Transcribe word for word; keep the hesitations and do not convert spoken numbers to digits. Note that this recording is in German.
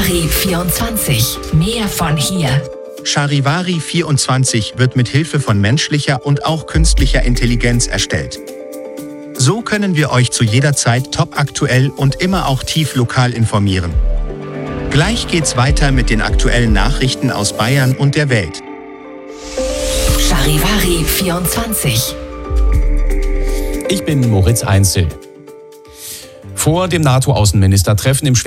Charivari vierundzwanzig. Mehr von hier. Charivari vierundzwanzig wird mit Hilfe von menschlicher und auch künstlicher Intelligenz erstellt. So können wir euch zu jeder Zeit topaktuell und immer auch tief lokal informieren. Gleich geht's weiter mit den aktuellen Nachrichten aus Bayern und der Welt. Charivari vierundzwanzig. Ich bin Moritz Einzel. Vor dem NATO-Außenministertreffen im